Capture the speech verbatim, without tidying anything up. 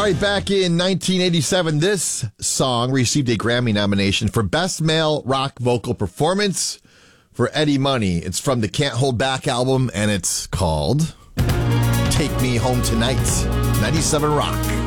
right, back in nineteen eighty-seven, this song received a Grammy nomination for Best Male Rock Vocal Performance for Eddie Money. It's from the Can't Hold Back album, and it's called Take Me Home Tonight, ninety-seven Rock.